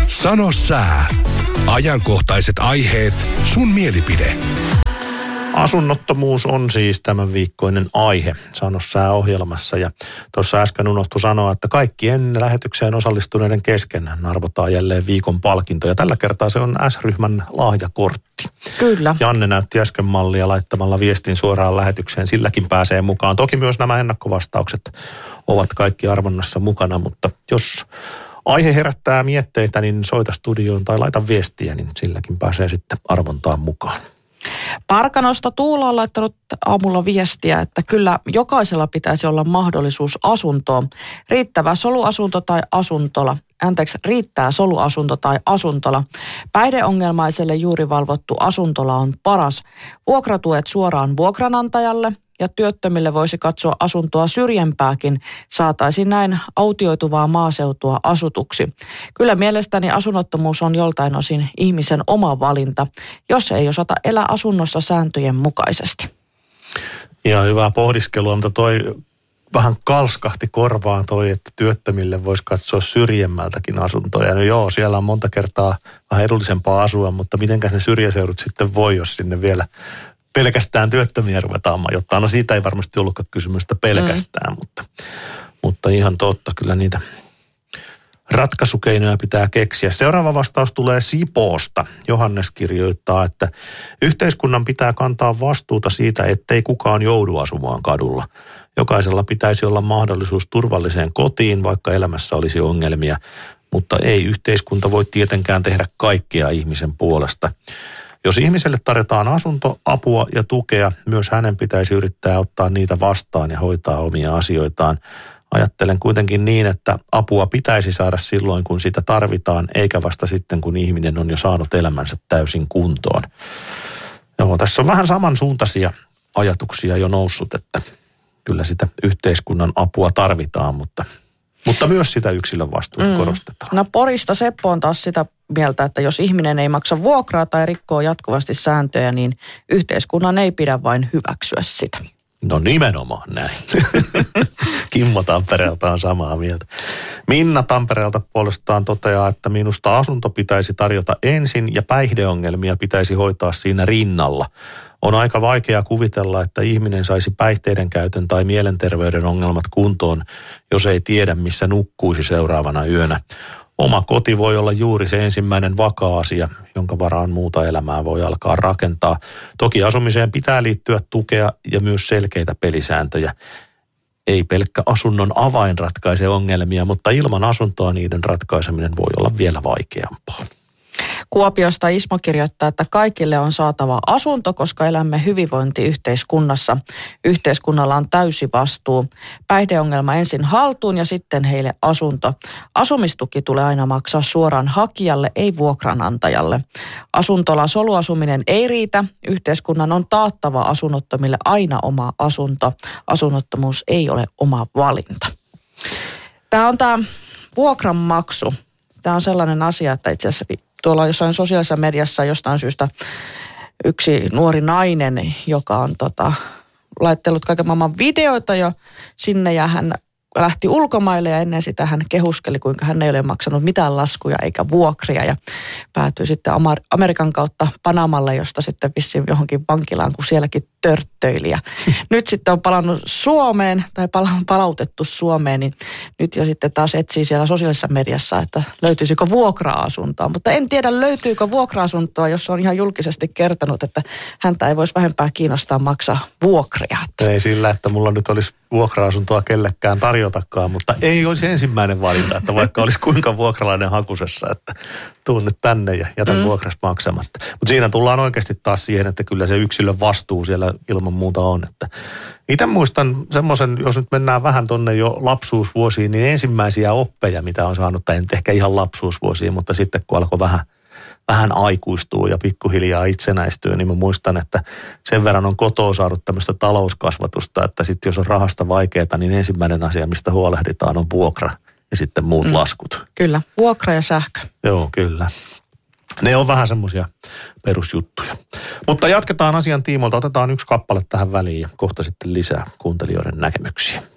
Sano sää. Ajankohtaiset aiheet, sun mielipide. Asunnottomuus on siis tämän viikkoinen aihe Sano sää -ohjelmassa. Ja tuossa äsken unohtui sanoa, että kaikkien lähetykseen osallistuneiden kesken arvotaan jälleen viikon palkintoja. Tällä kertaa se on S-ryhmän lahjakortti. Kyllä. Janne näytti äsken mallia laittamalla viestin suoraan lähetykseen. Silläkin pääsee mukaan. Toki myös nämä ennakkovastaukset ovat kaikki arvonnassa mukana, mutta jos aihe herättää mietteitä, niin soita studioon tai laita viestiä, niin silläkin pääsee sitten arvontaan mukaan. Parkanosta Tuula on laittanut aamulla viestiä, että kyllä jokaisella pitäisi olla mahdollisuus asuntoon. Riittää soluasunto tai asuntola. Päihdeongelmaiselle juuri valvottu asuntola on paras. Vuokratuet suoraan vuokranantajalle ja työttömille voisi katsoa asuntoa syrjempääkin. Saataisiin näin autioituvaa maaseutua asutuksi. Kyllä mielestäni asunnottomuus on joltain osin ihmisen oma valinta, jos ei osata elää asunnossa sääntöjen mukaisesti. Ja hyvää pohdiskelua, mutta toi vähän kalskahti korvaan toi, että työttömille voisi katsoa syrjemmältäkin asuntoja. No joo, siellä on monta kertaa vähän edullisempaa asua, mutta mitenkäs ne syrjäseudut sitten voi, jos sinne vielä pelkästään työttömiä ruvetaan majoittamaan. No siitä ei varmasti ollutkaan kysymystä pelkästään, mutta ihan totta, kyllä niitä ratkaisukeinoja pitää keksiä. Seuraava vastaus tulee Sipoosta. Johannes kirjoittaa, että yhteiskunnan pitää kantaa vastuuta siitä, ettei kukaan joudu asumaan kadulla. Jokaisella pitäisi olla mahdollisuus turvalliseen kotiin, vaikka elämässä olisi ongelmia, mutta ei yhteiskunta voi tietenkään tehdä kaikkea ihmisen puolesta. Jos ihmiselle tarjotaan asunto, apua ja tukea, myös hänen pitäisi yrittää ottaa niitä vastaan ja hoitaa omia asioitaan. Ajattelen kuitenkin niin, että apua pitäisi saada silloin, kun sitä tarvitaan, eikä vasta sitten, kun ihminen on jo saanut elämänsä täysin kuntoon. Joo, tässä on vähän samansuuntaisia ajatuksia jo noussut, että kyllä sitä yhteiskunnan apua tarvitaan, mutta myös sitä yksilön vastuuta korostetaan. No Porista Seppo on taas sitä mieltä, että jos ihminen ei maksa vuokraa tai rikkoo jatkuvasti sääntöjä, niin yhteiskunnan ei pidä vain hyväksyä sitä. No nimenomaan näin. Kimmo Tampereelta on samaa mieltä. Minna Tampereelta puolestaan toteaa, että minusta asunto pitäisi tarjota ensin ja päihdeongelmia pitäisi hoitaa siinä rinnalla. On aika vaikea kuvitella, että ihminen saisi päihteiden käytön tai mielenterveyden ongelmat kuntoon, jos ei tiedä, missä nukkuisi seuraavana yönä. Oma koti voi olla juuri se ensimmäinen vakaa asia, jonka varaan muuta elämää voi alkaa rakentaa. Toki asumiseen pitää liittyä tukea ja myös selkeitä pelisääntöjä. Ei pelkkä asunnon avain ratkaise ongelmia, mutta ilman asuntoa niiden ratkaiseminen voi olla vielä vaikeampaa. Kuopiosta Ismo kirjoittaa, että kaikille on saatava asunto, koska elämme hyvinvointiyhteiskunnassa. Yhteiskunnalla on täysi vastuu. Päihdeongelma ensin haltuun ja sitten heille asunto. Asumistuki tulee aina maksaa suoraan hakijalle, ei vuokranantajalle. Asuntola soluasuminen ei riitä. Yhteiskunnan on taattava asunnottomille aina oma asunto. Asunnottomuus ei ole oma valinta. Tämä on tämä vuokranmaksu. Tämä on sellainen asia, että itse asiassa tuolla jossain sosiaalisessa mediassa jostain syystä yksi nuori nainen, joka on laittellut kaiken maailman videoita jo sinne ja hän lähti ulkomaille ja ennen sitä hän kehuskeli, kuinka hän ei ole maksanut mitään laskuja eikä vuokria ja päätyi sitten Amerikan kautta Panamalle, josta sitten vissiin johonkin vankilaan, kun sielläkin törttöili. Ja nyt sitten on palannut Suomeen tai palautettu Suomeen, niin nyt jo sitten taas etsii siellä sosiaalisessa mediassa, että löytyisikö vuokra-asuntoa. Mutta en tiedä, löytyykö vuokra-asuntoa, jos on ihan julkisesti kertonut, että häntä ei voisi vähempää kiinnostaa maksaa vuokria. Ei sillä, että mulla nyt olisi vuokra-asuntoa kellekään tarjotakaan, mutta ei olisi ensimmäinen valinta, että vaikka olisi kuinka vuokralainen hakusessa, että tuun nyt tänne ja jätän vuokras maksamatta. Mutta siinä tullaan oikeasti taas siihen, että kyllä se yksilön vastuu siellä ilman muuta on. Että itse muistan semmoisen, jos nyt mennään vähän tonne jo lapsuusvuosiin, niin ensimmäisiä oppeja, mitä on saanut, tai nyt ehkä ihan lapsuusvuosiin, mutta sitten kun alkoi vähän aikuistuu ja pikkuhiljaa itsenäistyy, niin mä muistan, että sen verran on kotoa saanut tämmöistä talouskasvatusta, että sitten jos on rahasta vaikeaa, niin ensimmäinen asia, mistä huolehditaan, on vuokra ja sitten muut laskut. Kyllä, vuokra ja sähkö. Joo, kyllä. Ne on vähän semmoisia perusjuttuja. Mutta jatketaan asian tiimoilta. Otetaan yksi kappale tähän väliin ja kohta sitten lisää kuuntelijoiden näkemyksiä.